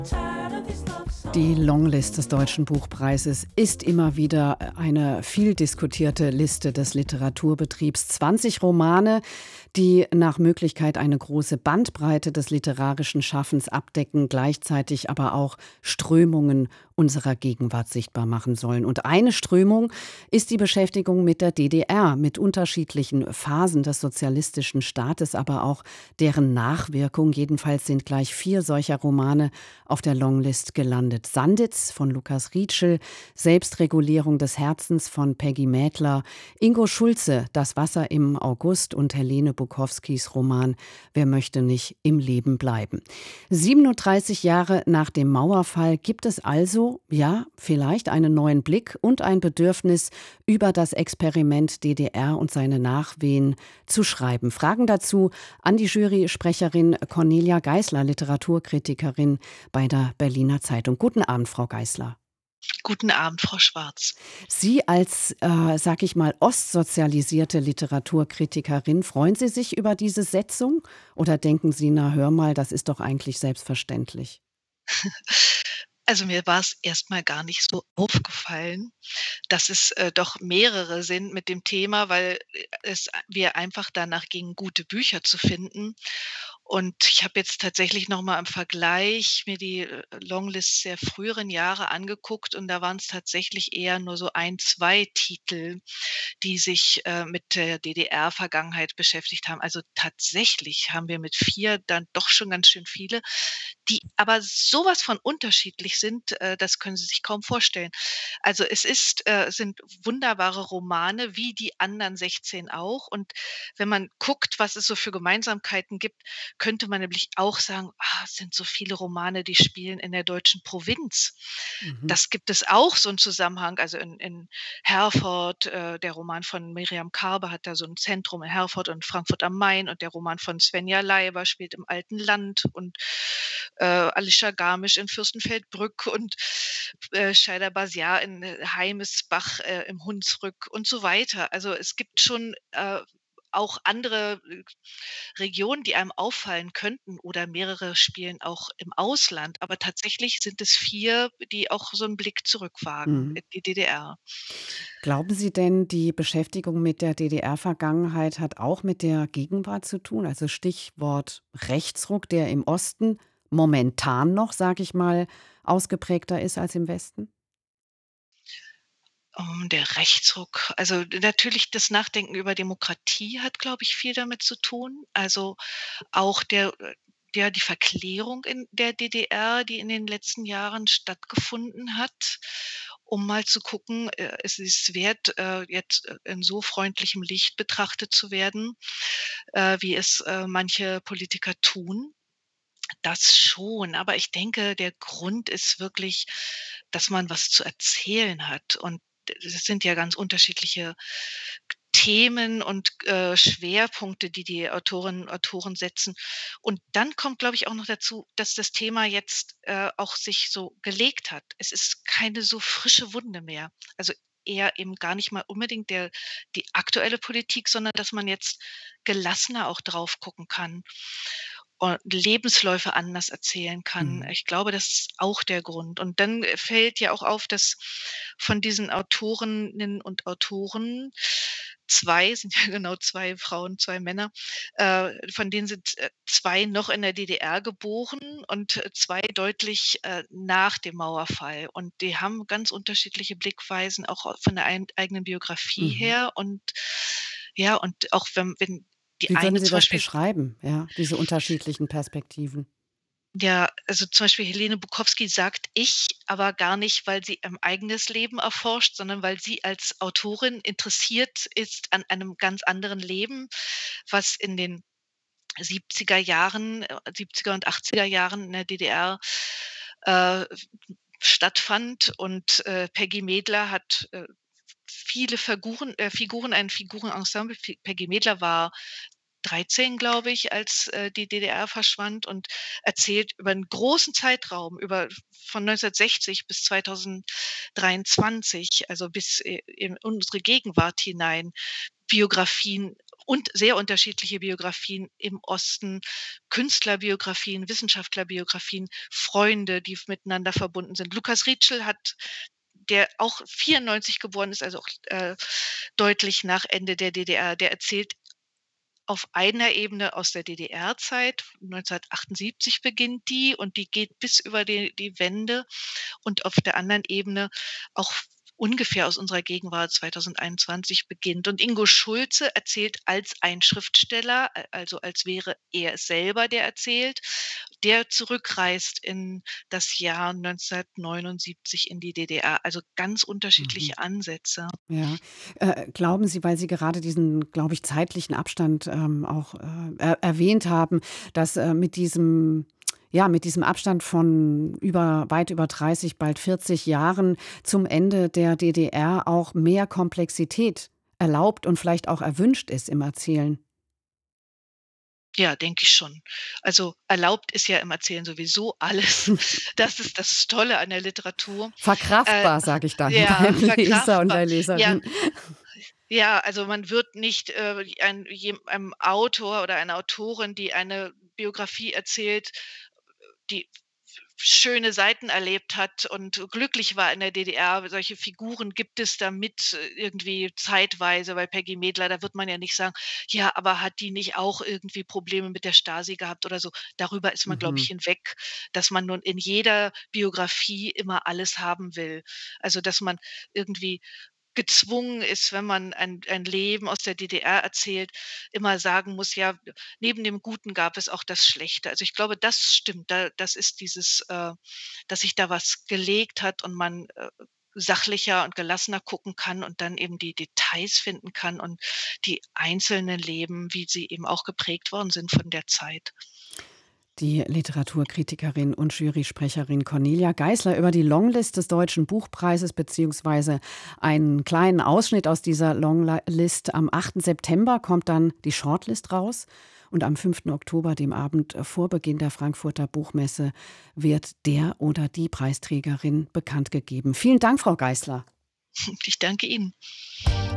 Die Longlist des Deutschen Buchpreises ist immer wieder eine viel diskutierte Liste des Literaturbetriebs. 20 Romane, die nach Möglichkeit eine große Bandbreite des literarischen Schaffens abdecken, gleichzeitig aber auch Strömungen unserer Gegenwart sichtbar machen sollen. Und eine Strömung ist die Beschäftigung mit der DDR, mit unterschiedlichen Phasen des sozialistischen Staates, aber auch deren Nachwirkung. Jedenfalls sind gleich 4 solcher Romane auf der Longlist gelandet. Sanditz von Lukas Rietschel, Selbstregulierung des Herzens von Peggy Mädler, Ingo Schulze, Das Wasser im August und Helene Bukowskis Roman Wer möchte nicht im Leben bleiben. 37 Jahre nach dem Mauerfall gibt es also, ja, vielleicht einen neuen Blick und ein Bedürfnis, über das Experiment DDR und seine Nachwehen zu schreiben. Fragen dazu an die Jury-Sprecherin Cornelia Geisler, Literaturkritikerin bei der Berliner Zeitung. Guten Abend, Frau Geisler. Guten Abend, Frau Schwarz. Sie als, sag ich mal, ostsozialisierte Literaturkritikerin, freuen Sie sich über diese Setzung oder denken Sie, na hör mal, das ist doch eigentlich selbstverständlich? Also, mir war es erst mal gar nicht so aufgefallen, dass es, doch mehrere sind mit dem Thema, weil, es wir einfach danach ging, gute Bücher zu finden. Und ich habe jetzt tatsächlich noch mal im Vergleich mir die, Longlist der früheren Jahre angeguckt und da waren es tatsächlich eher nur so ein 2 Titel, die sich, mit der DDR-Vergangenheit beschäftigt haben. Also, tatsächlich haben wir mit 4 dann doch schon ganz schön viele, die aber sowas von unterschiedlich sind, das können Sie sich kaum vorstellen. Also, es sind wunderbare Romane, wie die anderen 16 auch. Und wenn man guckt, was es so für Gemeinsamkeiten gibt, könnte man nämlich auch sagen: es sind so viele Romane, die spielen in der deutschen Provinz. Mhm. Das gibt es auch, so 'n Zusammenhang. Also, in Herford, der Roman von Miriam Karbe hat da so 'n Zentrum in Herford und Frankfurt am Main und der Roman von Svenja Leiber spielt im alten Land und, Alicia Garmisch in Fürstenfeldbruck und, Scheider Basiar in, Heimesbach, im Hunsrück und so weiter. Also, es gibt schon, auch andere, Regionen, die einem auffallen könnten oder mehrere spielen auch im Ausland, aber tatsächlich sind es 4, die auch so 'n Blick zurückwagen Mhm. in die DDR. Glauben Sie denn, die Beschäftigung mit der DDR-Vergangenheit hat auch mit der Gegenwart zu tun? Also Stichwort Rechtsruck, der im Osten momentan noch, sage ich mal, ausgeprägter ist als im Westen? Der Rechtsruck, also, natürlich das Nachdenken über Demokratie hat, glaube ich, viel damit zu tun. Also, auch die Verklärung in der DDR, die in den letzten Jahren stattgefunden hat, um mal zu gucken, es ist wert, jetzt, in so freundlichem Licht betrachtet zu werden, wie es, manche Politiker tun. Das schon, aber ich denke, der Grund ist wirklich, dass man was zu erzählen hat und es sind ja ganz unterschiedliche Themen und, Schwerpunkte, die die Autorinnen und Autoren setzen. Und dann kommt, glaube ich, auch noch dazu, dass das Thema jetzt, auch sich so gelegt hat. Es ist keine so frische Wunde mehr. Also, eher eben gar nicht mal unbedingt die aktuelle Politik, sondern dass man jetzt gelassener auch drauf gucken kann und Lebensläufe anders erzählen kann. Mhm. Ich glaube, das ist auch der Grund. Und dann fällt ja auch auf, dass von diesen Autorinnen und Autoren 2 sind ja genau 2 Frauen, 2 Männer, von denen sind, 2 noch in der DDR geboren und, 2 deutlich, nach dem Mauerfall. Und die haben ganz unterschiedliche Blickweisen, auch von der eigenen Biografie Mhm. her. Und ja, und auch wenn die Wie würden eine Sie zum das Beispiel. beschreiben, ja, diese unterschiedlichen Perspektiven? Ja, also zum Beispiel Helene Bukowski sagt „ich", aber gar nicht, weil sie ihr eigenes Leben erforscht, sondern weil sie als Autorin interessiert ist an einem ganz anderen Leben, was in den 70er Jahren 70er und 80er Jahren in der DDR, äh, stattfand. Und, Peggy Medler hat, viele Figuren ein Figurenensemble. Peggy Medler war 13, glaube ich, als, die DDR verschwand und erzählt über 'n großen Zeitraum, von 1960 bis 2023, also bis, in unsere Gegenwart hinein, Biografien und sehr unterschiedliche Biografien im Osten, Künstlerbiografien, Wissenschaftlerbiografien, Freunde, die miteinander verbunden sind. Lukas Rietschel hat, der auch 94 geboren ist, also auch, deutlich nach Ende der DDR, der erzählt auf einer Ebene aus der DDR-Zeit, 1978 beginnt die und die geht bis über die Wende, und auf der anderen Ebene auch ungefähr aus unserer Gegenwart 2021 beginnt. Und Ingo Schulze erzählt als ein Schriftsteller, also als wäre er es selber, der erzählt, der zurückreist in das Jahr 1979 in die DDR. Also ganz Mhm. unterschiedliche Ansätze. Ja. Glauben Sie, weil Sie gerade diesen, glaube ich, zeitlichen Abstand, auch, erwähnt haben, dass, mit diesem Abstand von weit über 30, bald 40 Jahren zum Ende der DDR auch mehr Komplexität erlaubt und vielleicht auch erwünscht ist im Erzählen? Ja, denke ich schon. Also, erlaubt ist ja im Erzählen sowieso alles. Das ist Tolle an der Literatur. Äh, Verkraftbar, sage ich dann ja, beim Leser und verkraftbar. der Ja, Leserin. ja, also man wird nicht, einem Autor oder einer Autorin, die eine Biografie erzählt, die schöne Seiten erlebt hat und glücklich war in der DDR. Solche Figuren gibt es da mit, irgendwie zeitweise bei Peggy Medler. Da wird man ja nicht sagen: „Ja, aber hat die nicht auch irgendwie Probleme mit der Stasi gehabt oder so?“ Darüber ist man, glaube ich, Mhm. hinweg, dass man nun in jeder Biografie immer alles haben will. Also, dass man irgendwie gezwungen ist, wenn man ein Leben aus der DDR erzählt, immer sagen muss: „Ja, neben dem Guten gab es auch das Schlechte.“ Also, ich glaube, das stimmt. Das ist dieses, dass sich da was gelegt hat und man, sachlicher und gelassener gucken kann und dann eben die Details finden kann und die einzelnen Leben, wie sie eben auch geprägt worden sind von der Zeit. Die Literaturkritikerin und Jurysprecherin Cornelia Geisler über die Longlist des Deutschen Buchpreises beziehungsweise einen kleinen Ausschnitt aus dieser Longlist. Am 8. September kommt dann die Shortlist raus und am 5. Oktober, dem Abend vor Beginn der Frankfurter Buchmesse, wird der oder die Preisträgerin bekannt gegeben. Vielen Dank, Frau Geisler. Ich danke Ihnen.